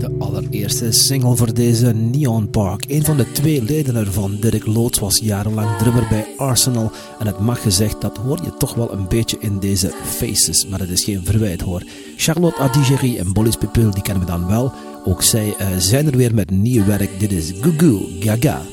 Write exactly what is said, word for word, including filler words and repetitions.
De allereerste single voor deze Neon Park. Een van de twee leden ervan, Dirk Loods, was jarenlang drummer bij Arsenal. En het mag gezegd, dat hoor je toch wel een beetje in deze Faces. Maar het is geen verwijt hoor. Charlotte Adigéry en Boris Pipul, die kennen we dan wel. Ook zij uh, zijn er weer met nieuw werk. Dit is Goo Goo Gaga.